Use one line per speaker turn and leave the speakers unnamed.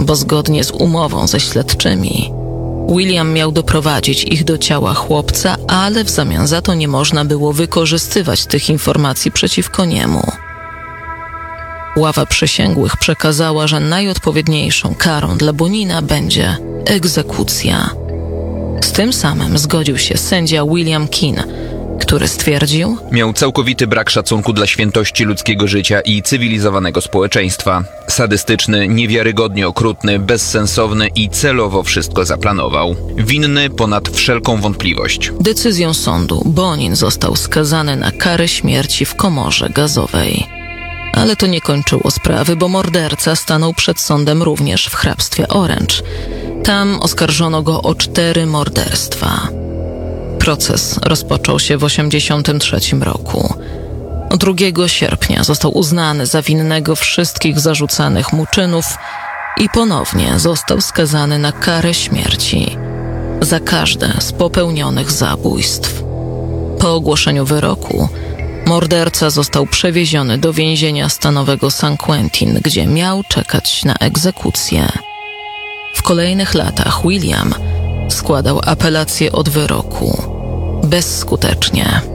bo zgodnie z umową ze śledczymi William miał doprowadzić ich do ciała chłopca, ale w zamian za to nie można było wykorzystywać tych informacji przeciwko niemu. Ława przysięgłych przekazała, że najodpowiedniejszą karą dla Bonina będzie egzekucja. Z tym samym zgodził się sędzia William Keane, który stwierdził:
miał całkowity brak szacunku dla świętości ludzkiego życia i cywilizowanego społeczeństwa. Sadystyczny, niewiarygodnie okrutny, bezsensowny i celowo wszystko zaplanował. Winny ponad wszelką wątpliwość.
Decyzją sądu Bonin został skazany na karę śmierci w komorze gazowej. Ale to nie kończyło sprawy, bo morderca stanął przed sądem również w hrabstwie Orange. Tam oskarżono go o 4 morderstwa. Proces rozpoczął się w 1983 roku. 2 sierpnia został uznany za winnego wszystkich zarzucanych mu czynów i ponownie został skazany na karę śmierci za każde z popełnionych zabójstw. Po ogłoszeniu wyroku morderca został przewieziony do więzienia stanowego San Quentin, gdzie miał czekać na egzekucję. W kolejnych latach William składał apelację od wyroku bezskutecznie.